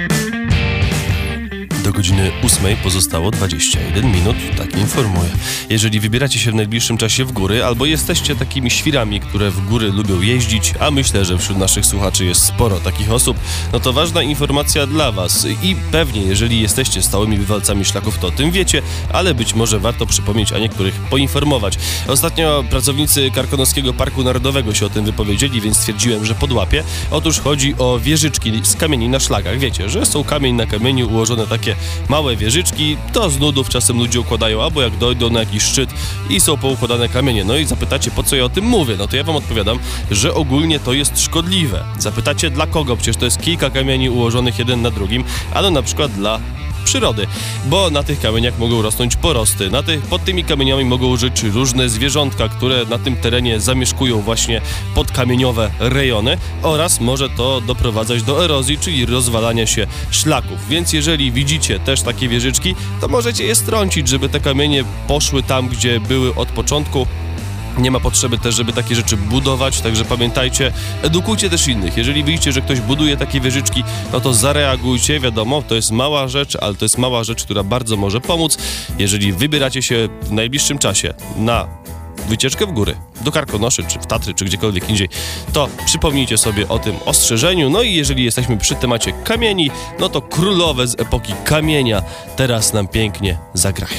Do godziny 8 pozostało 21 minut, tak informuję. Jeżeli wybieracie się w najbliższym czasie w góry, albo jesteście takimi świrami, które w góry lubią jeździć, a myślę, że wśród naszych słuchaczy jest sporo takich osób, no to ważna informacja dla was. I pewnie, jeżeli jesteście stałymi bywalcami szlaków, to o tym wiecie, ale być może warto przypomnieć, a niektórych poinformować. Ostatnio pracownicy Karkonoskiego Parku Narodowego się o tym wypowiedzieli, więc stwierdziłem, że podłapię. Otóż chodzi o wieżyczki z kamieni na szlakach. Wiecie, że są kamień na kamieniu ułożone takie małe wieżyczki, to z nudów czasem ludzie układają, albo jak dojdą na jakiś szczyt i są poukładane kamienie. No i zapytacie, po co ja o tym mówię? No to ja wam odpowiadam, że ogólnie to jest szkodliwe. Zapytacie, dla kogo? Przecież to jest kilka kamieni ułożonych jeden na drugim, ale na przykład dla przyrody, bo na tych kamieniach mogą rosnąć porosty, pod tymi kamieniami mogą żyć różne zwierzątka, które na tym terenie zamieszkują właśnie podkamieniowe rejony oraz może to doprowadzać do erozji, czyli rozwalania się szlaków, więc jeżeli widzicie też takie wieżyczki, to możecie je strącić, żeby te kamienie poszły tam, gdzie były od początku. Nie ma potrzeby też, żeby takie rzeczy budować, także pamiętajcie, edukujcie też innych. Jeżeli widzicie, że ktoś buduje takie wieżyczki, no to zareagujcie, wiadomo, to jest mała rzecz, ale to jest mała rzecz, która bardzo może pomóc. Jeżeli wybieracie się w najbliższym czasie na wycieczkę w góry, do Karkonoszy, czy w Tatry, czy gdziekolwiek indziej, to przypomnijcie sobie o tym ostrzeżeniu. No i jeżeli jesteśmy przy temacie kamieni, no to królowe z epoki kamienia teraz nam pięknie zagrają.